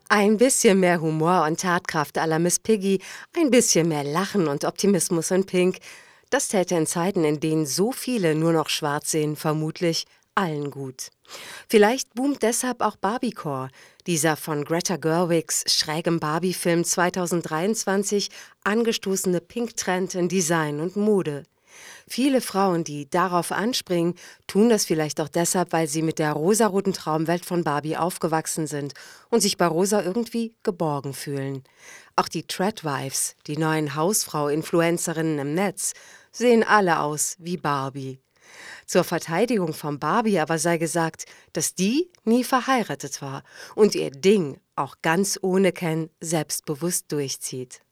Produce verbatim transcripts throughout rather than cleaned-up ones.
Ein bisschen mehr Humor und Tatkraft à la Miss Piggy, ein bisschen mehr Lachen und Optimismus in Pink. Das täte in Zeiten, in denen so viele nur noch schwarz sehen, vermutlich allen gut. Vielleicht boomt deshalb auch Barbiecore, dieser von Greta Gerwigs schrägem Barbie-Film zweitausenddreiundzwanzig angestoßene Pink-Trend in Design und Mode. Viele Frauen, die darauf anspringen, tun das vielleicht auch deshalb, weil sie mit der rosaroten Traumwelt von Barbie aufgewachsen sind und sich bei Rosa irgendwie geborgen fühlen. Auch die Tradwives, die neuen Hausfrau-Influencerinnen im Netz, sehen alle aus wie Barbie. Zur Verteidigung von Barbie aber sei gesagt, dass die nie verheiratet war und ihr Ding auch ganz ohne Ken selbstbewusst durchzieht.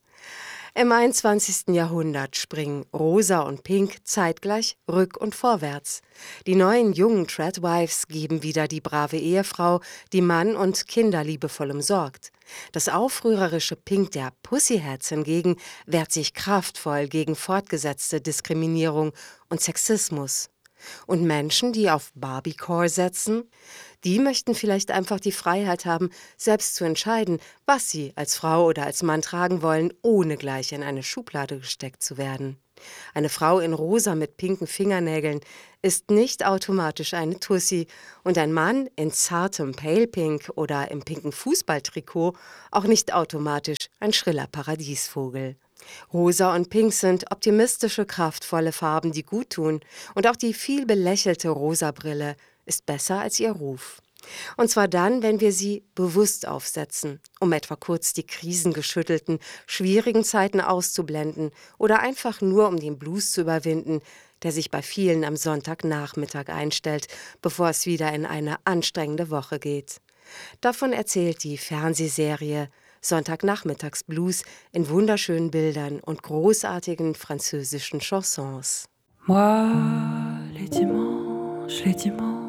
Im einundzwanzigsten Jahrhundert springen Rosa und Pink zeitgleich rück- und vorwärts. Die neuen jungen Tradwives geben wieder die brave Ehefrau, die Mann und Kinder liebevoll umsorgt. Das aufrührerische Pink der Pussyhats hingegen wehrt sich kraftvoll gegen fortgesetzte Diskriminierung und Sexismus. Und Menschen, die auf Barbiecore setzen, die möchten vielleicht einfach die Freiheit haben, selbst zu entscheiden, was sie als Frau oder als Mann tragen wollen, ohne gleich in eine Schublade gesteckt zu werden. Eine Frau in rosa mit pinken Fingernägeln ist nicht automatisch eine Tussi und ein Mann in zartem Pale Pink oder im pinken Fußballtrikot auch nicht automatisch ein schriller Paradiesvogel. Rosa und Pink sind optimistische, kraftvolle Farben, die gut tun. Und auch die viel belächelte Rosabrille ist besser als ihr Ruf. Und zwar dann, wenn wir sie bewusst aufsetzen, um etwa kurz die krisengeschüttelten, schwierigen Zeiten auszublenden oder einfach nur um den Blues zu überwinden, der sich bei vielen am Sonntagnachmittag einstellt, bevor es wieder in eine anstrengende Woche geht. Davon erzählt die Fernsehserie Sonntagnachmittagsblues in wunderschönen Bildern und großartigen französischen Chansons. Moi, les dimanches, les dimanches